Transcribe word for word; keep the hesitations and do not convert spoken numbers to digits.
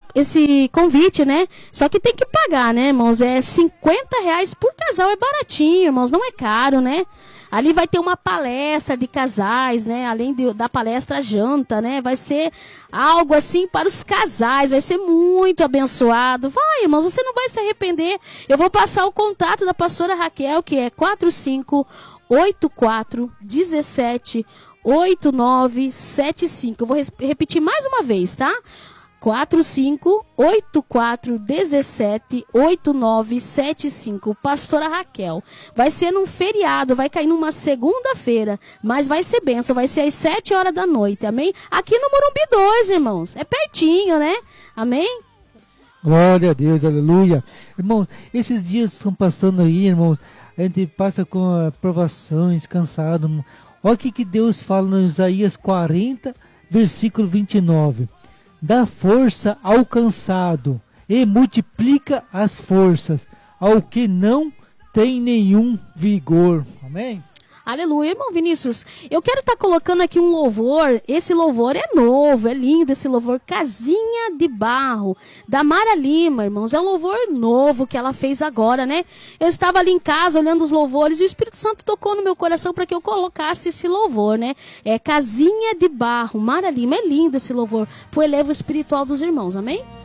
esse convite, né? Só que tem que pagar, né, irmãos? É cinquenta reais por casal, é baratinho, irmãos, não é caro, né? Ali vai ter uma palestra de casais, né? Além de, da palestra, a janta, né? Vai ser algo assim para os casais, vai ser muito abençoado. Vai, irmãos, você não vai se arrepender. Eu vou passar o contato da pastora Raquel, que é quatro cinco oito quatro um sete oito nove sete cinco. Eu vou repetir mais uma vez, tá? quatro cinco oito quatro um sete oito nove sete cinco, pastora Raquel. Vai ser num feriado, vai cair numa segunda-feira, mas vai ser bênção, vai ser às sete horas da noite, amém? Aqui no Morumbi dois, irmãos, é pertinho, né? Amém? Glória a Deus, aleluia. Irmãos, esses dias estão passando aí, irmãos, a gente passa com provações, cansado. Olha o que, que Deus fala no Isaías quarenta, versículo vinte e nove. Dá força ao cansado e multiplica as forças ao que não tem nenhum vigor. Amém? Aleluia, irmão Vinícius. Eu quero estar tá colocando aqui um louvor. Esse louvor é novo, é lindo esse louvor. Casinha de Barro, da Mara Lima, irmãos. É um louvor novo que ela fez agora, né? Eu estava ali em casa olhando os louvores e o Espírito Santo tocou no meu coração para que eu colocasse esse louvor, né? É Casinha de Barro, Mara Lima. É lindo esse louvor pro elevo espiritual dos irmãos, amém?